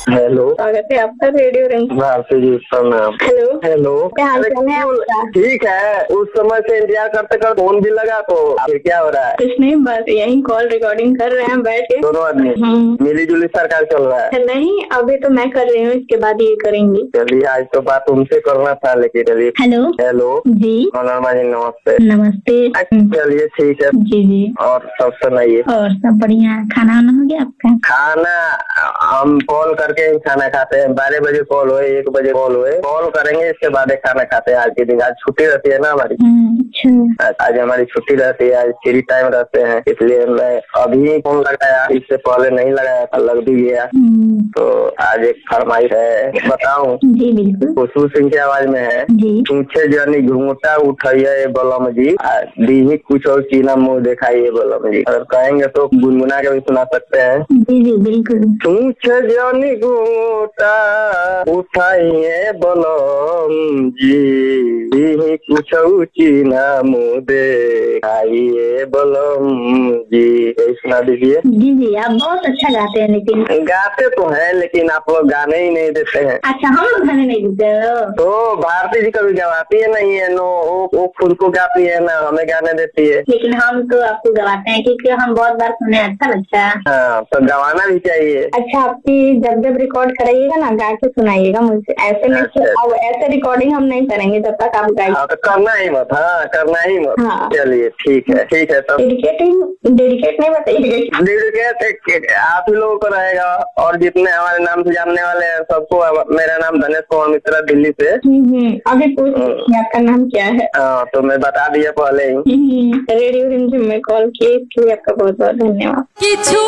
Hello, स्वागत है आपका रेडियो रिंग। भारती जी प्रणाम। हेलो हेलो, क्या हाल चाल है आपका? ठीक है। उस समय से इंतजार करते करते फोन भी लगा तो फिर क्या हो रहा है? कुछ नहीं, बस यही कॉल रिकॉर्डिंग कर रहे हैं बैठ के। दोनों आदमी मिली जुली सरकार चल रहा है। नहीं, अभी तो मैं कर रही हूँ, इसके बाद ये करेंगी। चलिए, आज तो बात तुमसे करना था, लेकिन चलिए। हेलो हेलो जी, मनोरमा जी, नमस्ते। नमस्ते। चलिए ठीक है। जी जी, और सब सुनाइए। और सब बढ़िया। खाना वाना हो गया आपका? खाना हम कॉल करके ही खाना खाते हैं। 12 बजे कॉल हुए, 1 बजे कॉल हुए, कॉल करेंगे, इसके बाद खाना खाते हैं। आज के दिन आज छुट्टी रहती है ना हमारी। अच्छा, आज हमारी छुट्टी रहती है, आज फ्री टाइम रहते हैं, इसलिए मैं अभी फोन लगाया, इससे पहले नहीं लगाया था, लग भी गया। तो आज एक फरमाइश है, बताऊं? जी बिल्कुल। खुशबू सिंह की आवाज में है। जी। पूछे जनी घूंघटा उठाइए बलम जी, दी कुछ और चीना मुंह दिखाइए बलम जी। अगर कहेंगे तो गुनगुना के भी सुना सकते हैं। जी जी बिल्कुल। पूछे जनी घूंघटा उठाइए बलम जी, दी कुछ और चीना मुंह दिखाइए बलम जी। यही सुना दीजिए। जी जी, आप बहुत अच्छा गाते हैं, लेकिन गाते तो है, लेकिन आप लोग गाने ही नहीं देते हैं। अच्छा, हम लोग गाने नहीं देते हो? तो भारती जी कभी गवाती है नहीं है, नो वो खुद को गाती है ना, हमें गाने देती है। लेकिन हम तो आपको गवाते हैं, क्योंकि हम बहुत बार सुने, अच्छा लगता है। हाँ, तो गवाना भी चाहिए। अच्छा, आपकी जब जब रिकॉर्ड कराइएगा ना, गा के सुनाइएगा मुझे। ऐसे में अच्छा। अब ऐसे रिकॉर्डिंग हम नहीं करेंगे जब तक आप गाइए। हाँ, तो करना ही मत। हाँ, करना ही मत। हाँ। चलिए ठीक है, ठीक है। तब डेडिकेट नहीं बताइएगा। डेडिकेट आप ही लोगों को रहेगा, और जितने हमारे नाम से जानने वाले हैं सबको। मेरा नाम धनेश कुमार मिश्रा, दिल्ली से। अभी पूछ आपका नाम क्या है? हाँ, तो मैं बता दिया पहले ही। रेडियो रिमझिम में कॉल किए, इसके लिए आपका बहुत बहुत धन्यवाद।